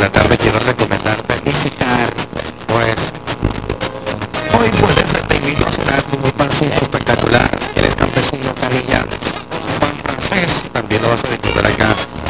la tarde quiero recomendarte visitar, pues hoy puedes, te invito a cenar con un pancito espectacular. Eres campesino, carilla, pan francés, también lo vas a disfrutar acá